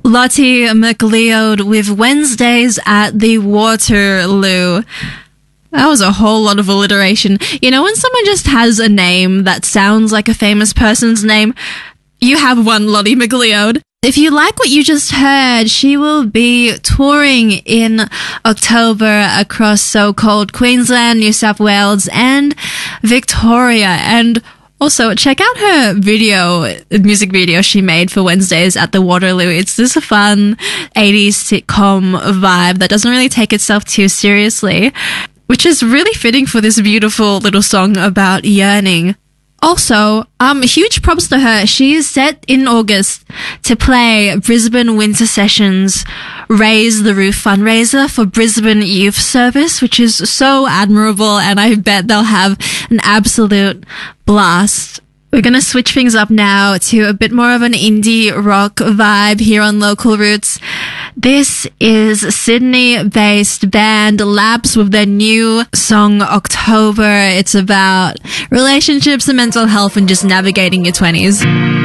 Lottie McLeod with Wednesdays at the Waterloo. That was a whole lot of alliteration. You know, when someone just has a name that sounds like a famous person's name, you have one Lottie McLeod. If you like what you just heard, she will be touring in October across so-called Queensland, New South Wales, and Victoria. And also, check out her music video she made for Wednesdays at the Waterloo. It's just a fun 80s sitcom vibe that doesn't really take itself too seriously, which is really fitting for this beautiful little song about yearning. Also, huge props to her. She is set in August to play Brisbane Winter Sessions Raise the Roof fundraiser for Brisbane Youth Service, which is so admirable, and I bet they'll have an absolute blast. We're going to switch things up now to a bit more of an indie rock vibe here on Local Roots. This is Sydney-based band Lapse with their new song October. It's about relationships and mental health and just navigating your 20s.